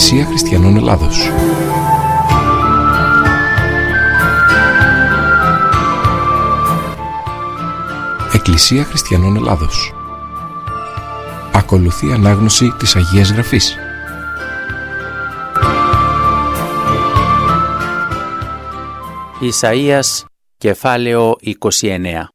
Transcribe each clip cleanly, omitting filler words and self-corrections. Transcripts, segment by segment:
Εκκλησία Χριστιανών Ελλάδος. Εκκλησία Χριστιανών Ελλάδος. Ακολουθεί ανάγνωση της Αγίας Γραφής. Ισαΐας, κεφάλαιο 29.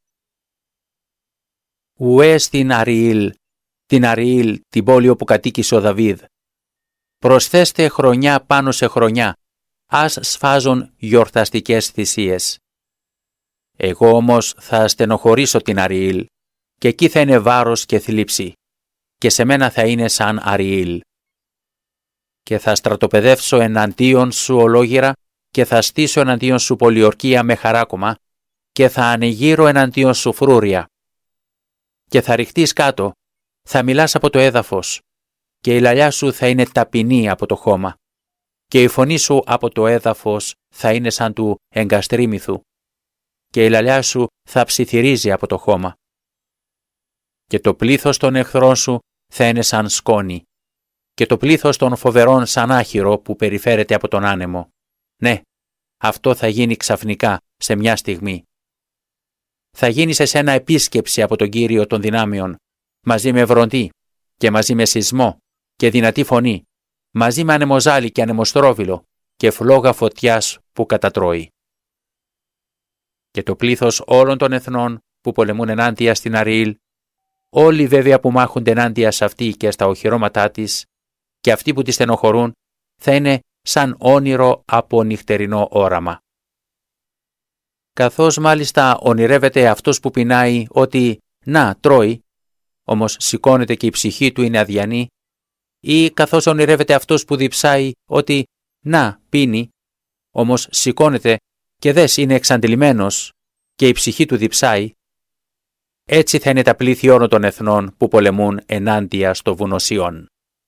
Ουέ στην Αριήλ, την πόλη όπου κατοίκησε ο Δαβίδ. Προσθέστε χρονιά πάνω σε χρονιά, ας σφάζουν γιορταστικές θυσίες. Εγώ όμως θα στενοχωρήσω την Αριήλ, και εκεί θα είναι βάρος και θλίψη, και σε μένα θα είναι σαν Αριήλ. Και θα στρατοπεδεύσω εναντίον σου ολόγυρα, και θα στήσω εναντίον σου πολιορκία με χαράκωμα, και θα ανοιγείρω εναντίον σου φρούρια. Και θα ρηχτείς κάτω, θα μιλάς από το έδαφος, και η λαλιά σου θα είναι ταπεινή από το χώμα, και η φωνή σου από το έδαφος θα είναι σαν του εγκαστρίμηθου, και η λαλιά σου θα ψιθυρίζει από το χώμα. Και το πλήθος των εχθρών σου θα είναι σαν σκόνη, και το πλήθος των φοβερών σαν άχυρο που περιφέρεται από τον άνεμο. Ναι, αυτό θα γίνει ξαφνικά, σε μια στιγμή. Θα γίνει σε σένα επίσκεψη από τον Κύριο των δυνάμεων, μαζί με βροντί και μαζί με σεισμό και δυνατή φωνή, μαζί με ανεμοζάλι και ανεμοστρόβιλο και φλόγα φωτιάς που κατατρώει. Και το πλήθος όλων των εθνών που πολεμούν ενάντια στην Αριήλ, όλοι βέβαια που μάχονται ενάντια σε αυτή και στα οχυρώματά της, και αυτοί που τη στενοχωρούν, θα είναι σαν όνειρο από νυχτερινό όραμα. Καθώς μάλιστα ονειρεύεται αυτός που πεινάει ότι «να, τρώει», όμως σηκώνεται και η ψυχή του είναι αδιανή, ή καθώς ονειρεύεται αυτός που διψάει ότι «να, πίνει», όμως σηκώνεται και δες είναι εξαντλημένος και η ψυχή του διψάει, έτσι θα είναι τα πλήθη όλων των εθνών που πολεμούν ενάντια στο βουνό Σιών.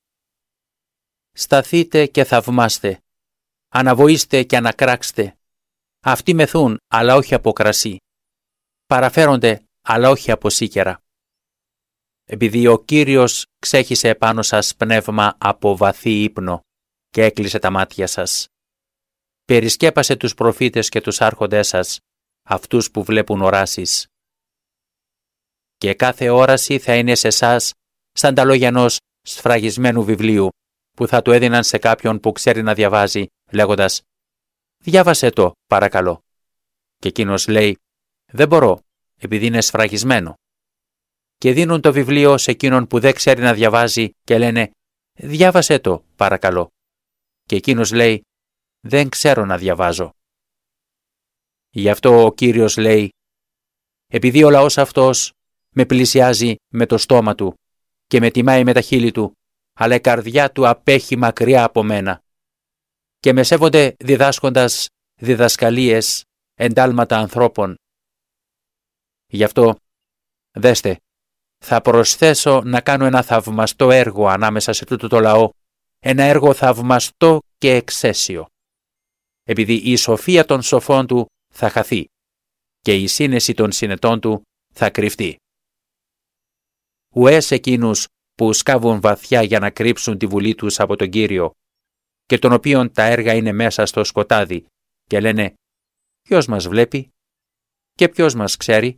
Σταθείτε και θαυμάστε, αναβοήστε και ανακράξτε. Αυτοί μεθούν, αλλά όχι από κρασί. Παραφέρονται, αλλά όχι από σίκερα. Επειδή ο Κύριος ξέχυσε επάνω σας πνεύμα από βαθύ ύπνο και έκλεισε τα μάτια σας. Περισκέπασε τους προφήτες και τους άρχοντές σας, αυτούς που βλέπουν οράσεις. Και κάθε όραση θα είναι σε εσάς σαν τα λόγια ενός σφραγισμένου βιβλίου, που θα του έδιναν σε κάποιον που ξέρει να διαβάζει, λέγοντας «Διάβασέ το, παρακαλώ». Και εκείνος λέει «Δεν μπορώ, επειδή είναι σφραγισμένο». Και δίνουν το βιβλίο σε εκείνον που δεν ξέρει να διαβάζει και λένε «Διάβασέ το, παρακαλώ». Και εκείνος λέει «Δεν ξέρω να διαβάζω». Γι' αυτό ο Κύριος λέει «Επειδή ο λαός αυτός με πλησιάζει με το στόμα του και με τιμάει με τα χείλη του, αλλά η καρδιά του απέχει μακριά από μένα. Και με σέβονται διδάσκοντας διδασκαλίες, εντάλματα ανθρώπων. Γι' αυτό, δέστε, θα προσθέσω να κάνω ένα θαυμαστό έργο ανάμεσα σε τούτο το λαό, ένα έργο θαυμαστό και εξαίσιο. Επειδή η σοφία των σοφών του θα χαθεί και η σύνεση των συνετών του θα κρυφτεί. Ουέ σε εκείνους που σκάβουν βαθιά για να κρύψουν τη βουλή τους από τον Κύριο και των οποίων τα έργα είναι μέσα στο σκοτάδι και λένε «Ποιος μας βλέπει και ποιος μας ξέρει».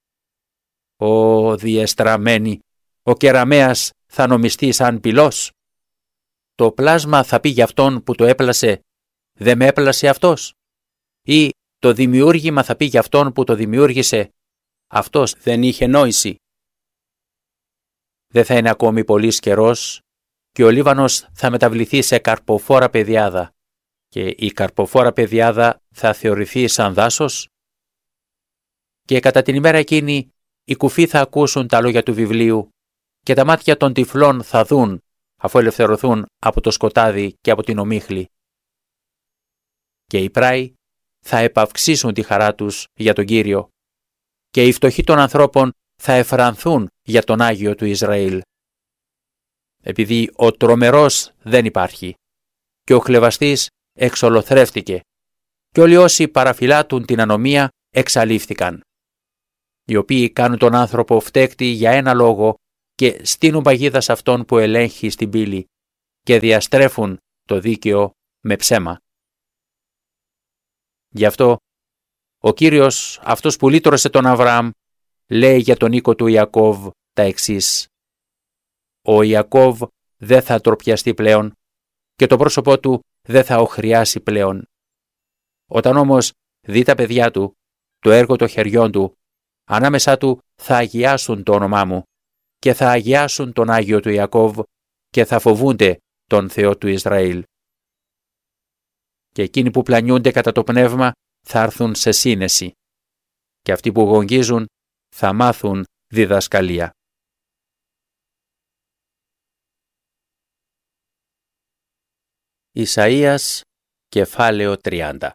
«Ω διεστραμμένη, ο κεραμέας θα νομιστεί σαν πυλός. Το πλάσμα θα πει για αυτόν που το έπλασε, δεν με έπλασε αυτός. Ή το δημιούργημα θα πει για αυτόν που το δημιούργησε, αυτός δεν είχε νόηση». Δεν θα είναι ακόμη πολύς καιρός και ο Λίβανος θα μεταβληθεί σε καρποφόρα πεδιάδα και η καρποφόρα πεδιάδα θα θεωρηθεί σαν δάσος. Και κατά την ημέρα εκείνη οι κουφοί θα ακούσουν τα λόγια του βιβλίου και τα μάτια των τυφλών θα δουν αφού ελευθερωθούν από το σκοτάδι και από την ομίχλη. Και οι πράοι θα επαυξήσουν τη χαρά τους για τον Κύριο και οι φτωχοί των ανθρώπων θα εφρανθούν για τον Άγιο του Ισραήλ. Επειδή ο τρομερός δεν υπάρχει και ο χλευαστής εξολοθρεύτηκε και όλοι όσοι παραφυλάτουν την ανομία εξαλείφθηκαν. Οι οποίοι κάνουν τον άνθρωπο φταίκτη για ένα λόγο και στείνουν παγίδα σε αυτόν που ελέγχει στην πύλη και διαστρέφουν το δίκαιο με ψέμα. Γι' αυτό ο Κύριος, αυτός που λύτρωσε τον Αβραάμ, λέει για τον οίκο του Ιακώβ τα εξής: «Ο Ιακώβ δεν θα τροπιαστεί πλέον και το πρόσωπό του δεν θα οχριάσει πλέον. Όταν όμως δει τα παιδιά του, το έργο των χεριών του, ανάμεσά του θα αγιάσουν το όνομά μου και θα αγιάσουν τον Άγιο του Ιακώβ και θα φοβούνται τον Θεό του Ισραήλ. Και εκείνοι που πλανιούνται κατά το πνεύμα θα έρθουν σε σύνεση και αυτοί που γογγίζουν θα μάθουν διδασκαλία». Ισαΐας, κεφάλαιο 30.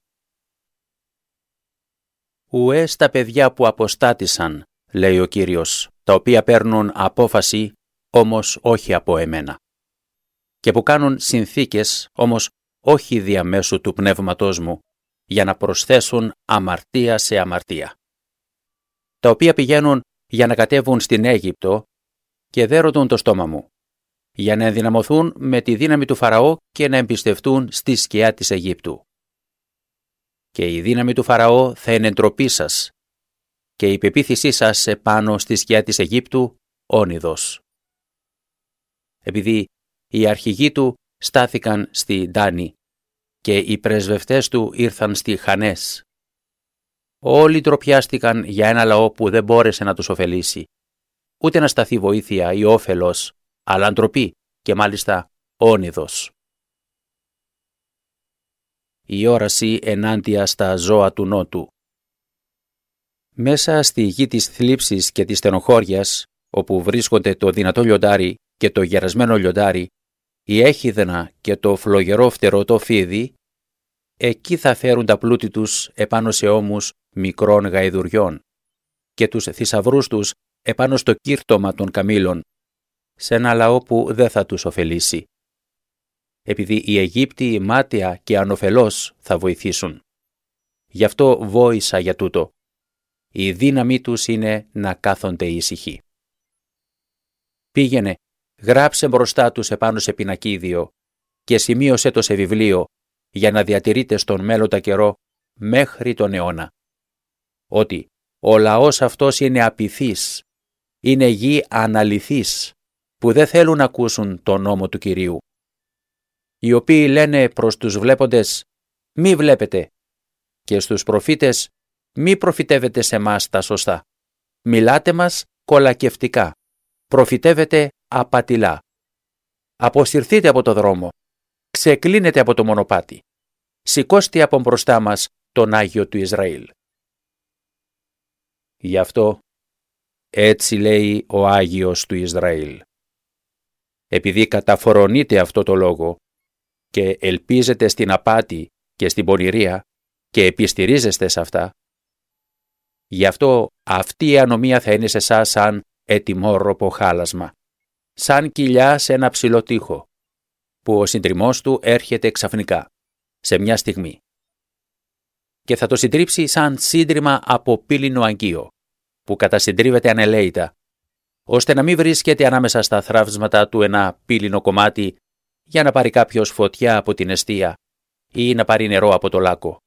«Ουέ στα παιδιά που αποστάτησαν», λέει ο Κύριος, «τα οποία παίρνουν απόφαση, όμως όχι από εμένα, και που κάνουν συνθήκες, όμως όχι διαμέσου του πνεύματός μου, για να προσθέσουν αμαρτία σε αμαρτία, τα οποία πηγαίνουν για να κατέβουν στην Αίγυπτο και δεν ρωτούν το στόμα μου, για να ενδυναμωθούν με τη δύναμη του Φαραώ και να εμπιστευτούν στη σκιά της Αιγύπτου. Και η δύναμη του Φαραώ θα είναι ντροπή σας και η πεποίθησή σας επάνω στη σκιά της Αιγύπτου όνειδος. Επειδή οι αρχηγοί του στάθηκαν στη Ντάνη και οι πρεσβευτές του ήρθαν στη Χανές. Όλοι ντροπιάστηκαν για ένα λαό που δεν μπόρεσε να τους ωφελήσει, ούτε να σταθεί βοήθεια ή όφελος, αλλά ντροπή και μάλιστα όνειδος. Η όραση ενάντια στα ζώα του νότου. Μέσα στη γη της θλίψης και της στενοχώριας, όπου βρίσκονται το δυνατό λιοντάρι και το γερασμένο λιοντάρι, η έχιδνα και το φλογερό φτερωτό φίδι, εκεί θα φέρουν τα πλούτη τους επάνω σε ώμους μικρών γαϊδουριών και τους θησαυρούς τους επάνω στο κύρτωμα των καμήλων, σε ένα λαό που δεν θα τους ωφελήσει, επειδή οι Αιγύπτιοι μάταια και ανοφελώς θα βοηθήσουν. Γι' αυτό βόησα για τούτο. Η δύναμή τους είναι να κάθονται ήσυχοι. Πήγαινε, γράψε μπροστά τους επάνω σε πινακίδιο και σημείωσε το σε βιβλίο, για να διατηρείται στον μέλλοντα καιρό μέχρι τον αιώνα, ότι ο λαός αυτός είναι απειθής, είναι γη αναλυθής, που δεν θέλουν να ακούσουν τον νόμο του Κυρίου, οι οποίοι λένε προς τους βλέποντες «Μη βλέπετε» και στους προφήτες «Μη προφητεύετε σε μας τα σωστά, μιλάτε μας κολακευτικά, προφητεύετε απατηλά. Αποσυρθείτε από το δρόμο, ξεκλίνετε από το μονοπάτι, σηκώστε από μπροστά μας τον Άγιο του Ισραήλ». Γι' αυτό έτσι λέει ο Άγιος του Ισραήλ. Επειδή καταφορονείτε αυτό το λόγο και ελπίζετε στην απάτη και στην πονηρία και επιστηρίζεστε σε αυτά, γι' αυτό αυτή η ανομία θα είναι σε εσάς σαν ετοιμόρροπο χάλασμα, σαν κοιλιά σε ένα ψηλό τοίχο, που ο συντριμμός του έρχεται ξαφνικά, σε μια στιγμή, και θα το συντρίψει σαν σύντριμα από πύληνο αγκείο, που κατασυντρίβεται ανελαίητα, ώστε να μην βρίσκεται ανάμεσα στα θραύσματα του ένα πύληνο κομμάτι για να πάρει κάποιος φωτιά από την εστία ή να πάρει νερό από το λάκκο.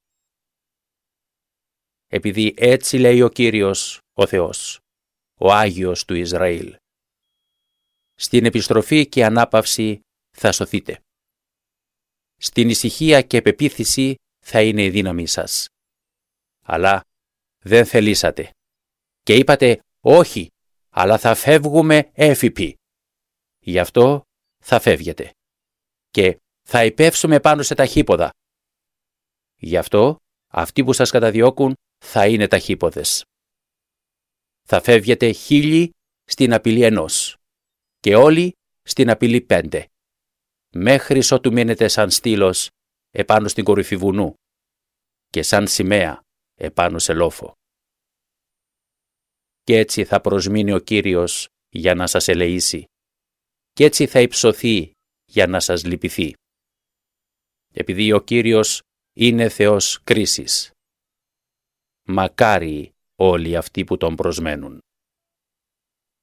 Επειδή έτσι λέει ο Κύριος, ο Θεός, ο Άγιος του Ισραήλ. Στην επιστροφή και ανάπαυση θα σωθείτε. Στην ησυχία και πεποίθηση θα είναι η δύναμή σας. Αλλά δεν θελήσατε και είπατε όχι, αλλά θα φεύγουμε έφυποι. Γι' αυτό θα φεύγετε και θα υπεύσουμε πάνω σε ταχύποδα. Γι' αυτό αυτοί που σας καταδιώκουν θα είναι ταχύποδες. Θα φεύγετε 1000 στην απειλή 1 και όλοι στην απειλή 5, μέχρι ότου μείνετε σαν στήλος επάνω στην κορυφή βουνού και σαν σημαία επάνω σε λόφο. Κι έτσι θα προσμείνει ο Κύριος για να σας ελεήσει, κι έτσι θα υψωθεί για να σας λυπηθεί. Επειδή ο Κύριος είναι Θεός κρίσης. Μακάριοι όλοι αυτοί που τον προσμένουν.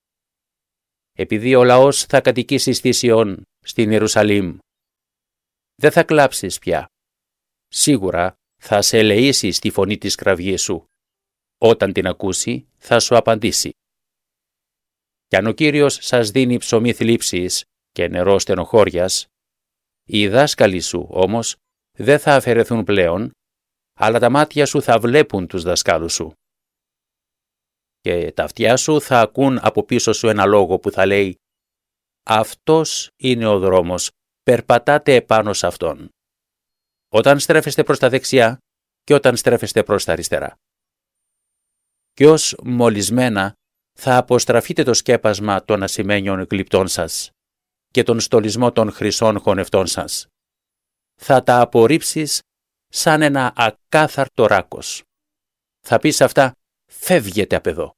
Επειδή ο λαός θα κατοικήσει στη Σιών, στην Ιερουσαλήμ, δεν θα κλάψεις πια. Σίγουρα θα σε ελεήσει στη φωνή της κραυγής σου. Όταν την ακούσει, θα σου απαντήσει. Κι αν ο Κύριος σας δίνει ψωμί θλίψης και νερό στενοχώριας, οι δάσκαλοι σου όμως δεν θα αφαιρεθούν πλέον, αλλά τα μάτια σου θα βλέπουν τους δασκάλους σου. Και τα αυτιά σου θα ακούν από πίσω σου ένα λόγο που θα λέει «Αυτός είναι ο δρόμος, περπατάτε επάνω σε αυτόν». Όταν στρέφεστε προς τα δεξιά και όταν στρέφεστε προς τα αριστερά. Και ως μολυσμένα θα αποστραφείτε το σκέπασμα των ασημένιων γλυπτών σας και τον στολισμό των χρυσών χωνευτών σας. Θα τα απορρίψεις σαν ένα ακάθαρτο ράκος. Θα πεις αυτά «Φεύγετε απ' εδώ».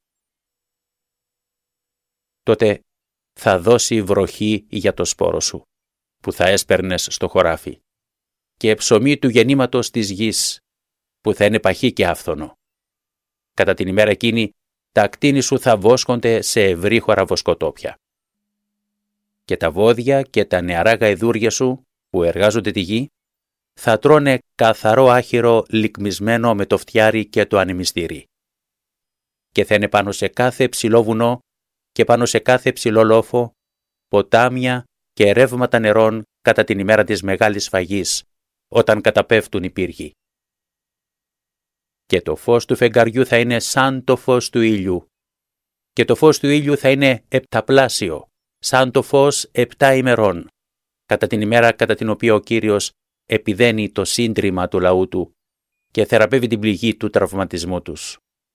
Τότε θα δώσει βροχή για το σπόρο σου, που θα έσπερνες στο χωράφι, και ψωμί του γεννήματος της γης, που θα είναι παχύ και άφθονο. Κατά την ημέρα εκείνη, τα κτίνη σου θα βόσκονται σε ευρύχωρα βοσκοτόπια. Και τα βόδια και τα νεαρά γαϊδούρια σου, που εργάζονται τη γη, θα τρώνε καθαρό άχυρο λικμισμένο με το φτιάρι και το ανεμιστήρι. Και θα είναι πάνω σε κάθε ψηλό βουνό και πάνω σε κάθε ψηλό λόφο, ποτάμια και ρεύματα νερών κατά την ημέρα της μεγάλης φαγής, όταν καταπέφτουν οι πύργοι. Και το φως του φεγγαριού θα είναι σαν το φως του ήλιου, και το φως του ήλιου θα είναι επταπλάσιο, σαν το φως 7 ημερών, κατά την ημέρα κατά την οποία ο Κύριος επιδένει το σύντριμα του λαού του και θεραπεύει την πληγή του τραυματισμού τους.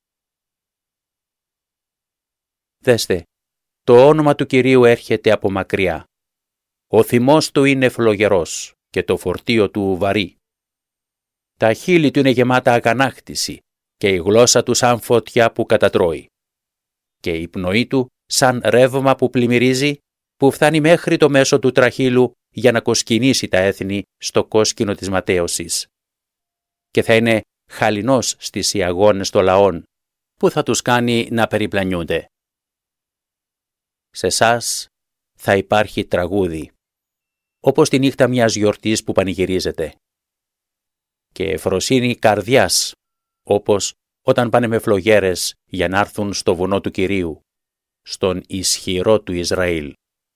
Δέστε, το όνομα του Κυρίου έρχεται από μακριά. Ο θυμός του είναι φλογερός και το φορτίο του βαρύ. Τα χείλη του είναι γεμάτα αγανάκτηση και η γλώσσα του σαν φωτιά που κατατρώει. Και η πνοή του σαν ρεύμα που πλημμυρίζει, που φτάνει μέχρι το μέσο του τραχύλου για να κοσκινήσει τα έθνη στο κόσκινο της ματέωσης. Και θα είναι χαλινός στις ιαγώνες των λαών, που θα τους κάνει να περιπλανιούνται. Σε εσάς θα υπάρχει τραγούδι, όπως τη νύχτα μιας γιορτής που πανηγυρίζεται. Και ευφροσύνη καρδιάς, όπως όταν πάνε με φλογέρες για να έρθουν στο βουνό του Κυρίου, στον ισχυρό του Ισραήλ.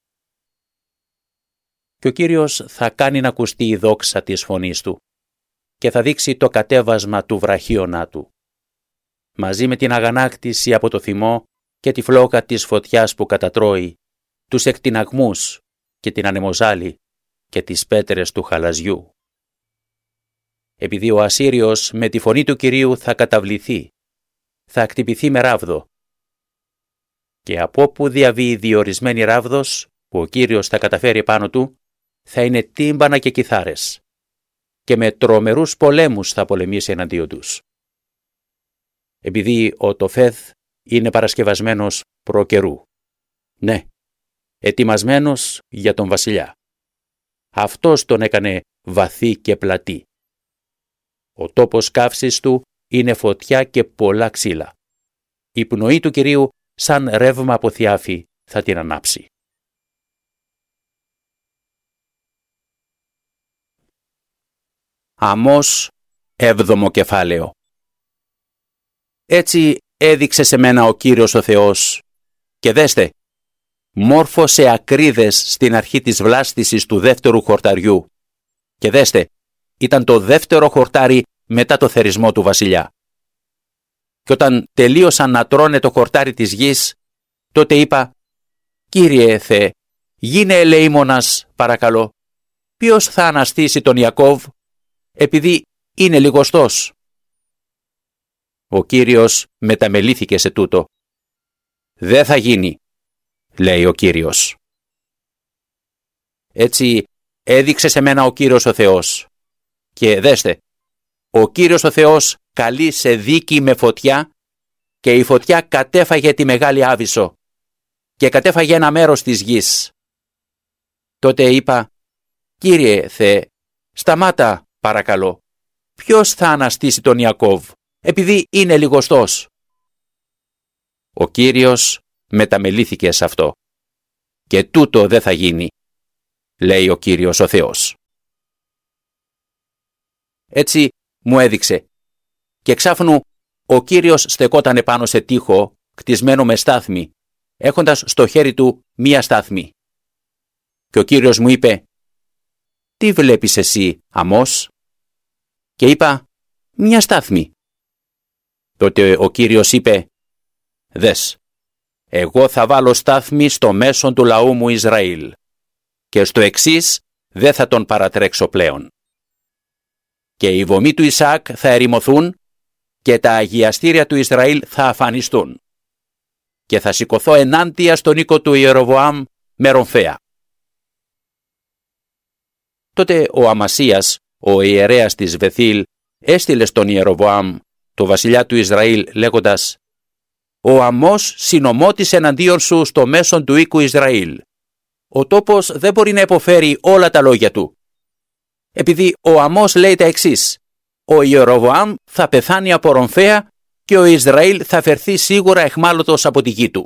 Και ο Κύριος θα κάνει να ακουστεί η δόξα της φωνής του και θα δείξει το κατέβασμα του βραχίωνα του. Μαζί με την αγανάκτηση από το θυμό και τη φλόγα της φωτιάς που κατατρώει, τους εκτιναγμούς και την ανεμοζάλη και τις πέτρες του χαλαζιού. Επειδή ο Ασσύριος με τη φωνή του Κυρίου θα καταβληθεί, θα χτυπηθεί με ράβδο. Και από όπου διαβεί διορισμένη ράβδος που ο Κύριος θα καταφέρει πάνω του, θα είναι τύμπανα και κιθάρες. Και με τρομερούς πολέμους θα πολεμήσει εναντίον τους. Επειδή ο Τοφέθ είναι παρασκευασμένος προκαιρού. Ναι, ετοιμασμένος για τον βασιλιά. Αυτός τον έκανε βαθύ και πλατή. Ο τόπος καύσης του είναι φωτιά και πολλά ξύλα. Η πνοή του Κυρίου σαν ρεύμα από θιάφη θα την ανάψει. Αμώς 7ο κεφάλαιο. Έτσι έδειξε σε μένα ο Κύριος ο Θεός και δέστε, μόρφωσε ακρίδες στην αρχή της βλάστησης του δεύτερου χορταριού και δέστε, ήταν το δεύτερο χορτάρι μετά το θερισμό του βασιλιά. Και όταν τελείωσαν να τρώνε το χορτάρι της γης, τότε είπα «Κύριε Θεέ, γίνε ελεήμονας παρακαλώ, ποιος θα αναστήσει τον Ιακώβ, επειδή είναι λιγοστός». Ο Κύριος μεταμελήθηκε σε τούτο. «Δεν θα γίνει», λέει ο Κύριος. Έτσι έδειξε σε μένα ο Κύριος ο Θεός. Και δέστε, ο Κύριος ο Θεός καλεί σε δίκη με φωτιά και η φωτιά κατέφαγε τη μεγάλη Άβυσσο και κατέφαγε ένα μέρος της γης. Τότε είπα, «Κύριε Θεέ, σταμάτα παρακαλώ, ποιος θα αναστήσει τον Ιακώβ, επειδή είναι λιγοστός». Ο Κύριος μεταμελήθηκε σε αυτό. «Και τούτο δεν θα γίνει», λέει ο Κύριος ο Θεός. Έτσι μου έδειξε. Και ξάφνου ο Κύριος στεκόταν επάνω σε τοίχο, κτισμένο με στάθμη, έχοντας στο χέρι του μία στάθμη. Και ο Κύριος μου είπε, «Τι βλέπεις εσύ, Αμώς?» Και είπα, «Μία στάθμη». Τότε ο Κύριος είπε, «Δες, εγώ θα βάλω στάθμη στο μέσον του λαού μου Ισραήλ και στο εξής δεν θα τον παρατρέξω πλέον. Και οι βωμοί του Ισαάκ θα ερημωθούν και τα αγιαστήρια του Ισραήλ θα αφανιστούν. Και θα σηκωθώ ενάντια στον οίκο του Ιεροβοάμ με ρομφαία». Τότε ο Αμασίας, ο ιερέας της Βεθήλ, έστειλε στον Ιεροβοάμ, το βασιλιά του Ισραήλ, λέγοντας, «Ο Αμώς συνομώτησε εναντίον σου στο μέσον του οίκου Ισραήλ. Ο τόπος δεν μπορεί να υποφέρει όλα τα λόγια του. Επειδή ο Αμώς λέει τα εξής, ο Ιεροβοάμ θα πεθάνει από ρομφαία και ο Ισραήλ θα φερθεί σίγουρα εχμάλωτος από τη γη του».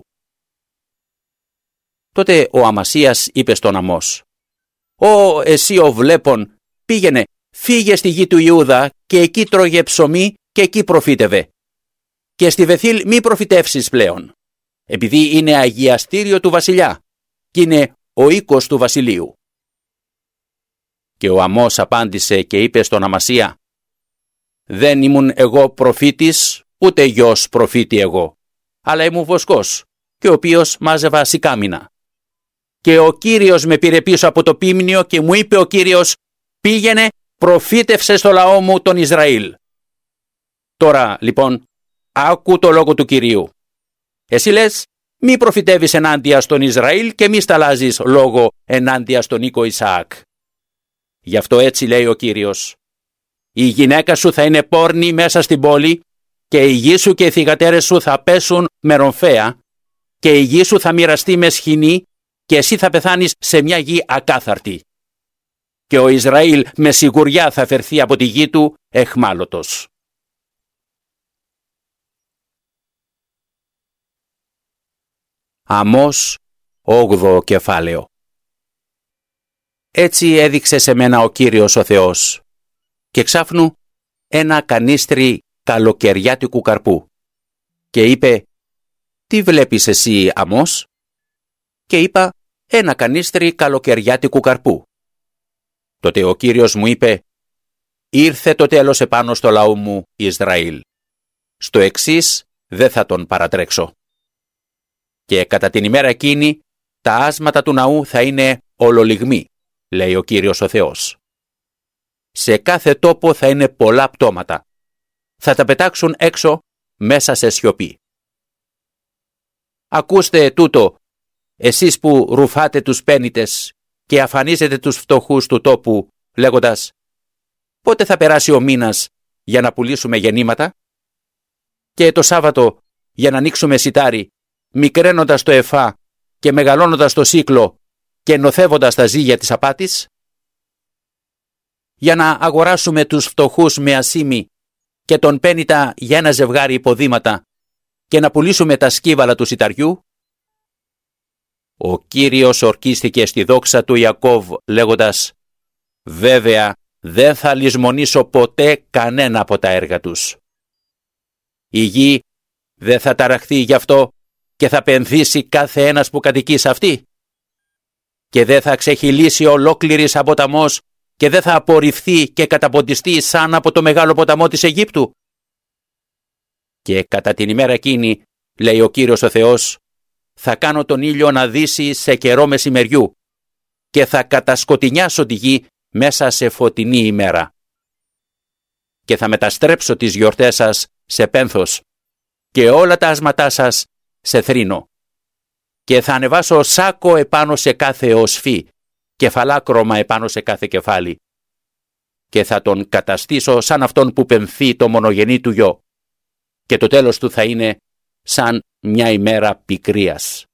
Τότε ο Αμασίας είπε στον Αμώς, «Ω εσύ ο βλέπων, πήγαινε, φύγε στη γη του Ιούδα και εκεί τρώγε ψωμί και εκεί προφήτευε. Και στη Βεθήλ μη προφητεύσεις πλέον, επειδή είναι αγιαστήριο του βασιλιά και είναι ο οίκος του βασιλείου». Και ο Αμώς απάντησε και είπε στον Αμασία, «Δεν ήμουν εγώ προφήτης, ούτε γιος προφήτη εγώ, αλλά ήμουν βοσκός, και ο οποίος μάζευα σικάμινα. Και ο Κύριος με πήρε πίσω από το πίμνιο και μου είπε ο Κύριος, πήγαινε, προφήτευσε στο λαό μου τον Ισραήλ. Τώρα, λοιπόν, άκου το λόγο του Κυρίου. Εσύ λες, μη προφητεύεις ενάντια στον Ισραήλ και μη σταλάζεις λόγο ενάντια στον οίκο Ισαάκ. Γι' αυτό έτσι λέει ο Κύριος. Η γυναίκα σου θα είναι πόρνη μέσα στην πόλη και η γη σου και οι θυγατέρες σου θα πέσουν με ρομφαία και η γη σου θα μοιραστεί με σχοινή και εσύ θα πεθάνεις σε μια γη ακάθαρτη. Και ο Ισραήλ με σιγουριά θα φερθεί από τη γη του εχμάλωτος». Αμώς, 8ο κεφάλαιο. Έτσι έδειξε σε μένα ο Κύριος ο Θεός και ξάφνου ένα κανίστρι καλοκαιριάτικου καρπού και είπε, «Τι βλέπεις εσύ, Αμώς?» Και είπα, «Ένα κανίστρι καλοκαιριάτικου καρπού». Τότε ο Κύριος μου είπε, «Ήρθε το τέλος επάνω στο λαό μου Ισραήλ. Στο εξής δεν θα τον παρατρέξω. Και κατά την ημέρα εκείνη τα άσματα του ναού θα είναι ολολιγμοί, λέει ο Κύριος ο Θεός. Σε κάθε τόπο θα είναι πολλά πτώματα. Θα τα πετάξουν έξω μέσα σε σιωπή. Ακούστε τούτο, εσείς που ρουφάτε τους πένητες και αφανίζετε τους φτωχούς του τόπου, λέγοντας, πότε θα περάσει ο μήνας για να πουλήσουμε γεννήματα και το Σάββατο για να ανοίξουμε σιτάρι, μικραίνοντας το εφά και μεγαλώνοντας το σύκλο και νοθεύοντας τα ζύγια της απάτης, για να αγοράσουμε τους φτωχούς με ασήμι και τον πένητα για ένα ζευγάρι υποδήματα και να πουλήσουμε τα σκύβαλα του σιταριού. Ο Κύριος ορκίστηκε στη δόξα του Ιακώβ λέγοντας, βέβαια δεν θα λησμονήσω ποτέ κανένα από τα έργα τους. Η γη δεν θα ταραχθεί γι' αυτό και θα πενθήσει κάθε ένας που κατοικεί σε αυτή. Και δεν θα ξεχυλήσει ολόκληρης από ποταμός και δεν θα απορριφθεί και καταποντιστεί σαν από το μεγάλο ποταμό της Αιγύπτου. Και κατά την ημέρα εκείνη, λέει ο Κύριος ο Θεός, θα κάνω τον ήλιο να δύσει σε καιρό μεσημεριού και θα κατασκοτεινιάσω τη γη μέσα σε φωτεινή ημέρα. Και θα μεταστρέψω τις γιορτές σας σε πένθος και όλα τα άσματά σας σε θρήνο. Και θα ανεβάσω σάκο επάνω σε κάθε οσφή και φαλάκρωμα επάνω σε κάθε κεφάλι. Και θα τον καταστήσω σαν αυτόν που πενθεί το μονογενή του γιο. Και το τέλος του θα είναι σαν μια ημέρα πικρίας.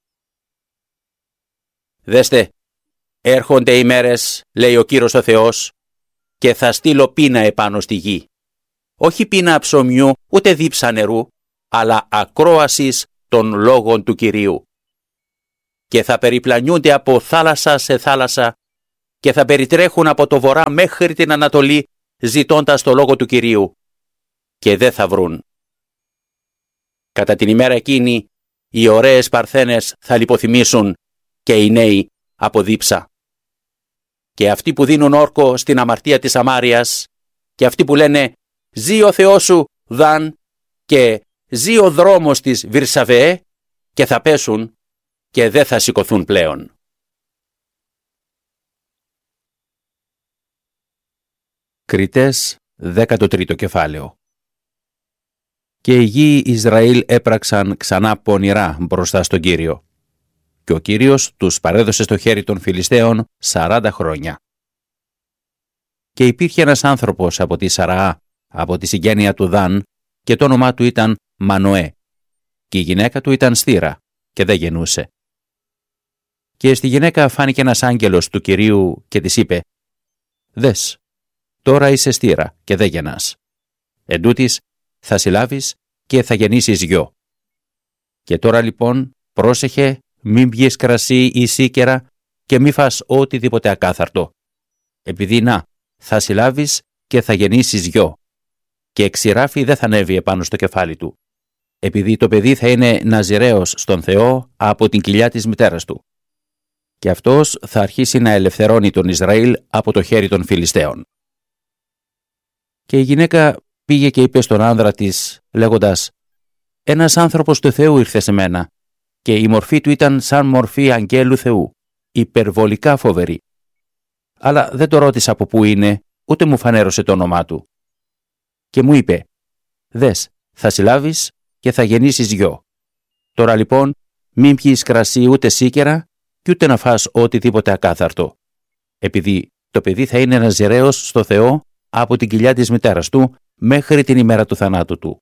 Δέστε, έρχονται οι μέρες, λέει ο Κύριος ο Θεός, και θα στείλω πείνα επάνω στη γη. Όχι πείνα ψωμιού, ούτε δίψα νερού, αλλά ακρόασης των λόγων του Κυρίου. Και θα περιπλανιούνται από θάλασσα σε θάλασσα και θα περιτρέχουν από το βορρά μέχρι την Ανατολή ζητώντας το λόγο του Κυρίου, και δεν θα βρουν. Κατά την ημέρα εκείνη, οι ωραίες παρθένες θα λιποθυμήσουν και οι νέοι από δίψα. Και αυτοί που δίνουν όρκο στην αμαρτία της Σαμάριας και αυτοί που λένε «Ζή ο Θεός σου, Δαν» και «Ζή ο δρόμος της Βυρσαβεέ» και θα πέσουν και δεν θα σηκωθούν πλέον. Κριτές, 13ο κεφάλαιο. Και οι γη Ισραήλ έπραξαν ξανά πονηρά μπροστά στον Κύριο. Και ο Κύριος τους παρέδωσε στο χέρι των Φιλιστέων 40 χρόνια. Και υπήρχε ένας άνθρωπος από τη Σαραά, από τη συγγένεια του Δαν, και το όνομά του ήταν Μανοέ. Και η γυναίκα του ήταν στήρα και δεν γεννούσε. Και στη γυναίκα φάνηκε ένας άγγελος του Κυρίου και της είπε «Δες, τώρα είσαι στήρα και δεν γεννάς. Εντούτοις θα συλλάβεις και θα γεννήσεις γιο. Και τώρα λοιπόν πρόσεχε, μην πιεις κρασί ή σίκερα και μη φας οτιδήποτε ακάθαρτο. Επειδή να, θα συλλάβεις και θα γεννήσεις γιο. Και ξηράφι δεν θα ανέβει επάνω στο κεφάλι του. Επειδή το παιδί θα είναι ναζιραίος στον Θεό από την κοιλιά της μητέρας του. Και αυτός θα αρχίσει να ελευθερώνει τον Ισραήλ από το χέρι των Φιλιστέων». Και η γυναίκα πήγε και είπε στον άνδρα της, λέγοντας «Ένας άνθρωπος του Θεού ήρθε σε μένα και η μορφή του ήταν σαν μορφή αγγέλου Θεού, υπερβολικά φοβερή. Αλλά δεν το ρώτησα από πού είναι, ούτε μου φανέρωσε το όνομά του. Και μου είπε «Δες, θα συλλάβεις και θα γεννήσεις γιο. Τώρα λοιπόν μην πιεις κρασί ούτε σίκερα και ούτε να φας οτιδήποτε ακάθαρτο. Επειδή το παιδί θα είναι ναζιραίος στο Θεό από την κοιλιά της μητέρας του μέχρι την ημέρα του θανάτου του».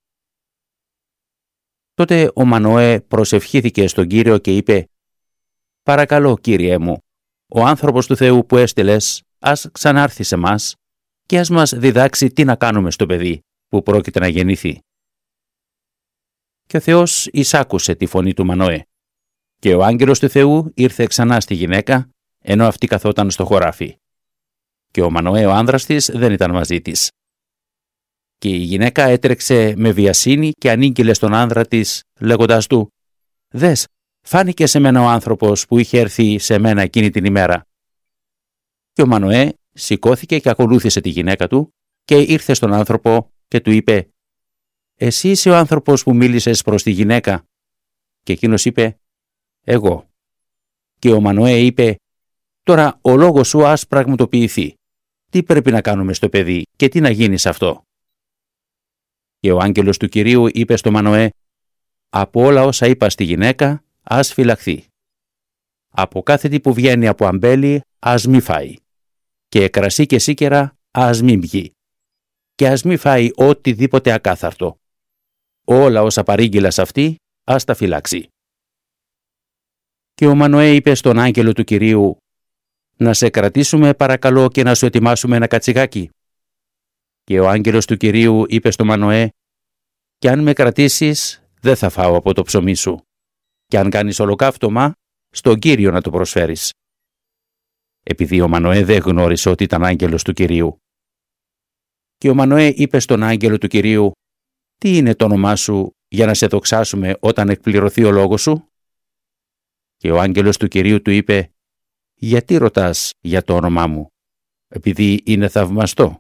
Τότε ο Μανοέ προσευχήθηκε στον Κύριο και είπε «Παρακαλώ, Κύριέ μου, ο άνθρωπος του Θεού που έστειλες ας ξανάρθει σε μας και ας μας διδάξει τι να κάνουμε στο παιδί που πρόκειται να γεννηθεί». Και ο Θεός εισάκουσε τη φωνή του Μανοέ. Και ο άγγελος του Θεού ήρθε ξανά στη γυναίκα, ενώ αυτή καθόταν στο χωράφι. Και ο Μανοέ ο άνδρας της δεν ήταν μαζί της. Και η γυναίκα έτρεξε με βιασύνη και ανήγγειλε στον άνδρα της, λέγοντας του «Δες, φάνηκε σε μένα ο άνθρωπος που είχε έρθει σε μένα εκείνη την ημέρα». Και ο Μανοέ σηκώθηκε και ακολούθησε τη γυναίκα του και ήρθε στον άνθρωπο και του είπε «Εσύ είσαι ο άνθρωπος που μίλησες προς τη γυναίκα?» Και εκείνος είπε «Εγώ». Και ο Μανοέ είπε «Τώρα ο λόγος σου ας πραγματοποιηθεί. Τι πρέπει να κάνουμε στο παιδί και τι να γίνει σε αυτό?» Και ο άγγελος του Κυρίου είπε στο Μανοέ «Από όλα όσα είπα στη γυναίκα ας φυλαχθεί. Από κάθε τι που βγαίνει από αμπέλι ας μη φάει. Και κρασί και σίκερα ας μην πιει. Και ας μη φάει οτιδήποτε ακάθαρτο. Όλα όσα παρήγγειλα σε αυτή ας τα φυλάξει». Και ο Μανοέ είπε στον άγγελο του Κυρίου «Να σε κρατήσουμε παρακαλώ και να σου ετοιμάσουμε ένα κατσιγάκι». Και ο άγγελος του Κυρίου είπε στο Μανοέ «Κι αν με κρατήσεις δεν θα φάω από το ψωμί σου. Και αν κάνεις ολοκαύτωμα, στον Κύριο να το προσφέρεις». Επειδή ο Μανοέ δεν γνώρισε ότι ήταν άγγελος του Κυρίου. Και ο Μανοέ είπε στον άγγελο του Κυρίου «Τι είναι το όνομά σου για να σε δοξάσουμε όταν εκπληρωθεί ο λόγος σου?» Και ο άγγελος του Κυρίου του είπε «Γιατί ρωτάς για το όνομά μου? Επειδή είναι θαυμαστό».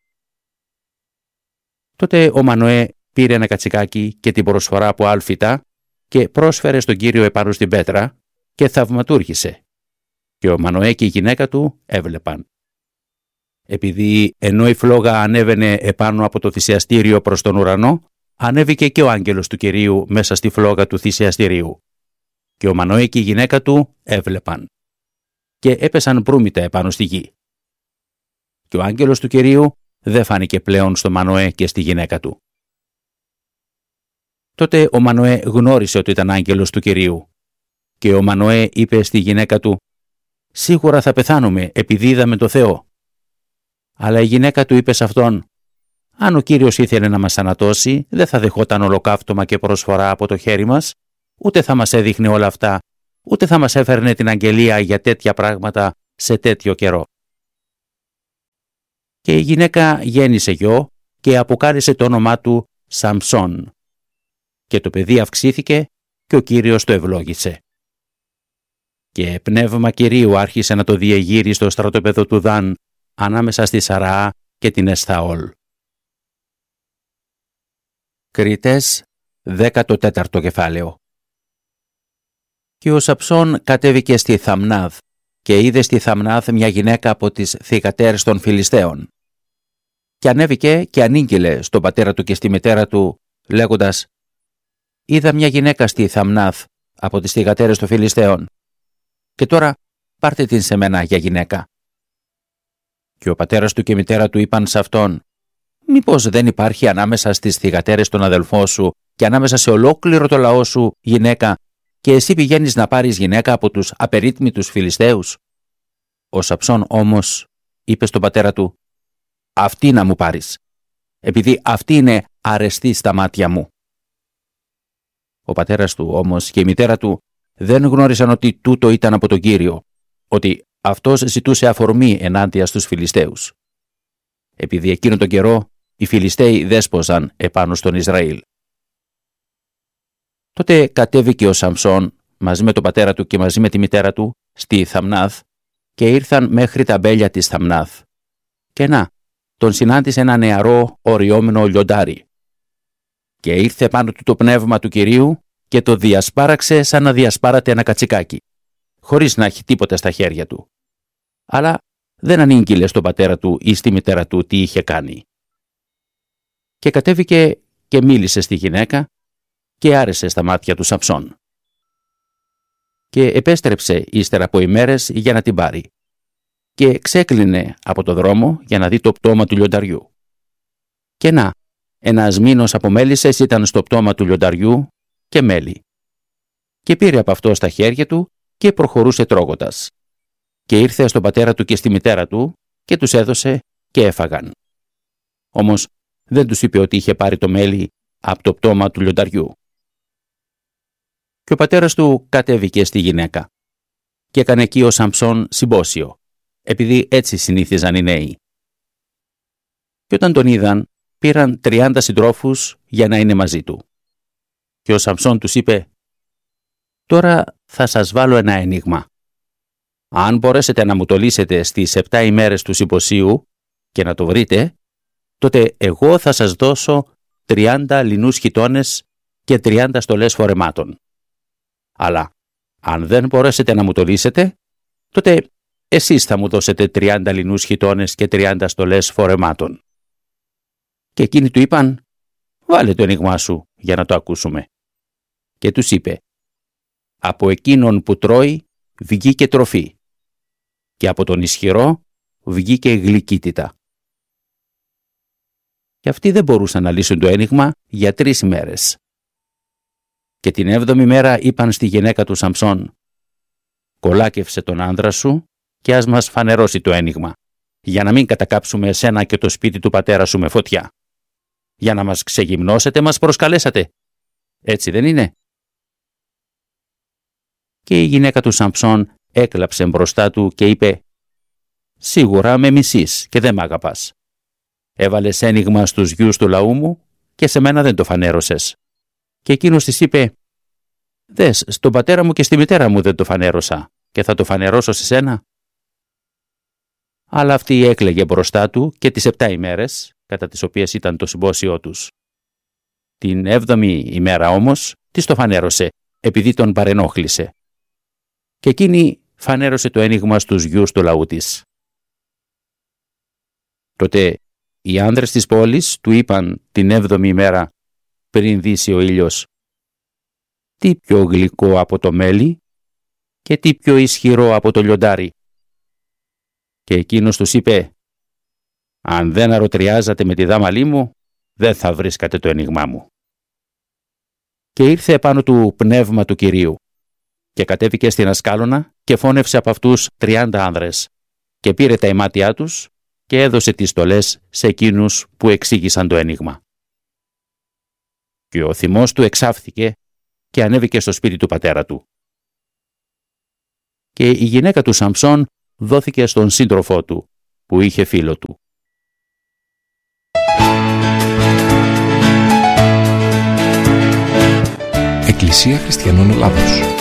Τότε ο Μανοέ πήρε ένα κατσικάκι και την προσφορά από άλφητα και πρόσφερε στον Κύριο επάνω στην πέτρα και θαυματούργησε. Και ο Μανοέ και η γυναίκα του έβλεπαν. Επειδή ενώ η φλόγα ανέβαινε επάνω από το θυσιαστήριο προς τον ουρανό, ανέβηκε και ο άγγελος του Κυρίου μέσα στη φλόγα του θυσιαστηρίου. Και ο Μανοέ και η γυναίκα του έβλεπαν. Και έπεσαν προύμητα επάνω στη γη. Και ο άγγελος του Κυρίου δεν φάνηκε πλέον στο Μανοέ και στη γυναίκα του. Τότε ο Μανοέ γνώρισε ότι ήταν άγγελος του Κυρίου. Και ο Μανοέ είπε στη γυναίκα του «Σίγουρα θα πεθάνουμε επειδή είδαμε το Θεό». Αλλά η γυναίκα του είπε σε αυτόν «Αν ο Κύριος ήθελε να μας ανατώσει, δεν θα δεχόταν ολοκαύτωμα και προσφορά από το χέρι μας, ούτε θα μας έδειχνε όλα αυτά, ούτε θα μας έφερνε την αγγελία για τέτοια πράγματα σε τέτοιο καιρό». Και η γυναίκα γέννησε γιο και αποκάλεσε το όνομά του Σαμψόν. Και το παιδί αυξήθηκε και ο Κύριος το ευλόγησε. Και πνεύμα Κυρίου άρχισε να το διεγείρει στο στρατόπεδο του Δαν, ανάμεσα στη Σαραά και την Εσθαόλ. Κριτές, 14ο κεφάλαιο. Και ο Σαμψόν κατέβηκε στη Θαμνάδ και είδε στη Θαμνάδ μια γυναίκα από τις θυγατέρες των Φιλιστέων. Και ανέβηκε και ανήγγειλε στον πατέρα του και στη μητέρα του, λέγοντας: «Είδα μια γυναίκα στη Θαμνάδ από τις θυγατέρες των Φιλιστέων. Και τώρα πάρτε την σε μένα για γυναίκα». Και ο πατέρας του και η μητέρα του είπαν σε αυτόν: «Μήπως δεν υπάρχει ανάμεσα στις θυγατέρες των αδελφών σου και ανάμεσα σε ολόκληρο το λαό σου γυναίκα, και εσύ πηγαίνεις να πάρεις γυναίκα από τους απερίτμητους Φιλιστέους?» Ο Σαμψόν όμως είπε στον πατέρα του: «Αυτή να μου πάρεις, επειδή αυτή είναι αρεστή στα μάτια μου». Ο πατέρας του όμως και η μητέρα του δεν γνώρισαν ότι τούτο ήταν από τον Κύριο, ότι αυτός ζητούσε αφορμή ενάντια στους Φιλιστέους. Επειδή εκείνο τον καιρό οι Φιλιστέοι δέσποζαν επάνω στον Ισραήλ. Τότε κατέβηκε ο Σαμψόν μαζί με τον πατέρα του και μαζί με τη μητέρα του στη Θαμνάθ και ήρθαν μέχρι τα μπέλια της Θαμνάθ. Και να, τον συνάντησε ένα νεαρό οριόμενο λιοντάρι. Και ήρθε πάνω του το πνεύμα του Κυρίου και το διασπάραξε σαν να διασπάρατε ένα κατσικάκι, χωρίς να έχει τίποτα στα χέρια του. Αλλά δεν ανήγγειλε στον πατέρα του ή στη μητέρα του τι είχε κάνει. Και κατέβηκε και μίλησε στη γυναίκα και άρεσε στα μάτια του Σαμψόν. Και επέστρεψε ύστερα από ημέρες για να την πάρει. Και ξέκλεινε από το δρόμο για να δει το πτώμα του λιονταριού. Και να, ένας μήνος από μέλισσες ήταν στο πτώμα του λιονταριού και μέλι. Και πήρε από αυτό στα χέρια του και προχωρούσε τρώγοντας. Και ήρθε στον πατέρα του και στη μητέρα του και τους έδωσε και έφαγαν. Όμως δεν τους είπε ότι είχε πάρει το μέλι από το πτώμα του λιονταριού. Και ο πατέρας του κατέβηκε στη γυναίκα και έκανε εκεί ο Σαμψόν συμπόσιο, επειδή έτσι συνήθιζαν οι νέοι. Και όταν τον είδαν, πήραν 30 συντρόφους για να είναι μαζί του. Και ο Σαμψόν τους είπε: «Τώρα θα σας βάλω ένα ενίγμα. Αν μπορέσετε να μου το λύσετε στις 7 ημέρες του συμποσίου και να το βρείτε, τότε εγώ θα σας δώσω 30 λινούς χιτώνες και 30 στολές φορεμάτων. Αλλά αν δεν μπορέσετε να μου το λύσετε, τότε εσείς θα μου δώσετε 30 λινούς χιτώνες και 30 στολές φορεμάτων». Και εκείνοι του είπαν: «Βάλε το ενίγμά σου για να το ακούσουμε». Και τους είπε: «Από εκείνον που τρώει βγήκε τροφή και από τον ισχυρό βγήκε γλυκύτητα». Και αυτοί δεν μπορούσαν να λύσουν το ένιγμα για 3 ημέρες. Και την 7η μέρα είπαν στη γυναίκα του Σαμψόν: «Κολάκευσε τον άντρα σου και ας μας φανερώσει το ένιγμα, για να μην κατακάψουμε εσένα και το σπίτι του πατέρα σου με φωτιά. Για να μας ξεγυμνώσετε μας προσκαλέσατε. Έτσι δεν είναι?» Και η γυναίκα του Σαμψόν έκλαψε μπροστά του και είπε: «Σίγουρα με μισείς και δεν μ' αγαπάς. Έβαλες ένιγμα στους γιους του λαού μου και σε μένα δεν το φανέρωσες». Και εκείνος της είπε: «Δες, στον πατέρα μου και στη μητέρα μου δεν το φανέρωσα και θα το φανερώσω σε σένα». Αλλά αυτή έκλαιγε μπροστά του και τις 7 ημέρες, κατά τις οποίες ήταν το συμπόσιό τους. Την 7η ημέρα όμως της το φανέρωσε, επειδή τον παρενόχλησε. Και εκείνη φανέρωσε το ένιγμα στους γιους του λαού της. Τότε οι άνδρες της πόλης του είπαν την 7η ημέρα, πριν δύσει ο ήλιος: «Τι πιο γλυκό από το μέλι και τι πιο ισχυρό από το λιοντάρι». Και εκείνος τους είπε: «Αν δεν αρωτριάζατε με τη δάμαλή μου, δεν θα βρίσκατε το ένιγμά μου». Και ήρθε επάνω του πνεύμα του Κυρίου και κατέβηκε στην ασκάλωνα και φώνευσε από αυτούς 30 άνδρες και πήρε τα ημάτια τους και έδωσε τις στολές σε εκείνους που εξήγησαν το ένιγμα. Και ο θυμός του εξάφθηκε και ανέβηκε στο σπίτι του πατέρα του. Και η γυναίκα του Σαμψόν δόθηκε στον σύντροφό του, που είχε φίλο του. Εκκλησία Χριστιανών Ελλάδος.